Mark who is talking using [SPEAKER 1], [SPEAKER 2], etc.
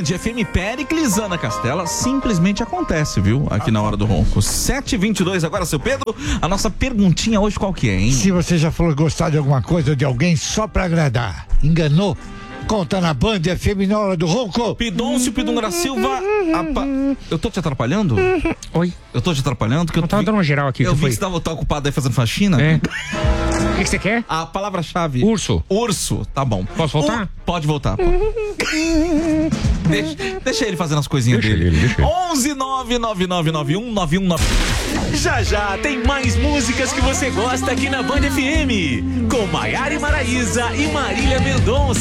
[SPEAKER 1] FM Péricles, Ana Castela, simplesmente acontece, viu? Aqui na Hora do Ronco. 7h22 agora, seu Pedro. A nossa perguntinha hoje qual que é, hein?
[SPEAKER 2] Se você já falou gostar de alguma coisa de alguém só pra agradar, enganou, conta na Band FM na Hora do Ronco.
[SPEAKER 1] Pidôncio Pidungra Silva. Eu tô te atrapalhando?
[SPEAKER 3] Oi.
[SPEAKER 1] Eu tô te atrapalhando? Que
[SPEAKER 3] Eu tava dando uma geral aqui.
[SPEAKER 1] Eu vi que você tava ocupado aí fazendo faxina.
[SPEAKER 3] É. O que você quer?
[SPEAKER 1] A palavra-chave.
[SPEAKER 3] Urso.
[SPEAKER 1] Urso, tá bom.
[SPEAKER 3] Posso voltar?
[SPEAKER 1] Pode voltar. Deixa ele fazendo as coisinhas dele.
[SPEAKER 3] Deixa ele.
[SPEAKER 1] 11-99991-919.
[SPEAKER 4] Já já tem mais músicas que você gosta aqui na Band FM. Com Maiara e Maraísa e Marília Mendonça.